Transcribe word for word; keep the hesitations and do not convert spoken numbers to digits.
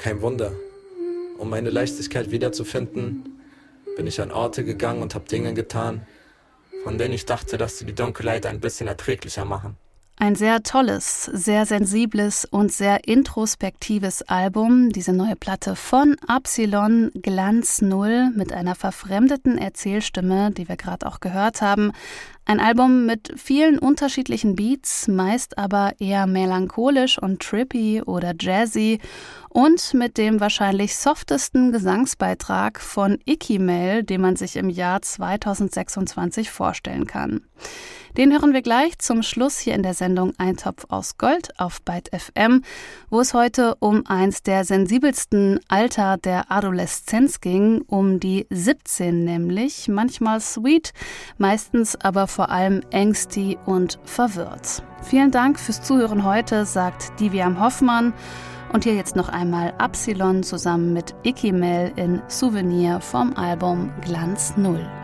Kein Wunder. Um meine Leichtigkeit wiederzufinden, bin ich an Orte gegangen und hab Dinge getan, von denen ich dachte, dass sie die Dunkelheit ein bisschen erträglicher machen. Ein sehr tolles, sehr sensibles und sehr introspektives Album, diese neue Platte von Absilon, Glanz Null, mit einer verfremdeten Erzählstimme, die wir gerade auch gehört haben. Ein Album mit vielen unterschiedlichen Beats, meist aber eher melancholisch und trippy oder jazzy und mit dem wahrscheinlich softesten Gesangsbeitrag von Ikimel, den man sich im Jahr zweitausendsechsundzwanzig vorstellen kann. Den hören wir gleich zum Schluss hier in der Sendung Eintopf aus Gold auf Byte F M, wo es heute um eins der sensibelsten Alter der Adoleszenz ging, um die siebzehn nämlich, manchmal sweet, meistens aber vor allem ängstig und verwirrt. Vielen Dank fürs Zuhören heute, sagt Diviam Hoffmann. Und hier jetzt noch einmal Absilon zusammen mit Ikimel in Souvenir vom Album Glanz Null.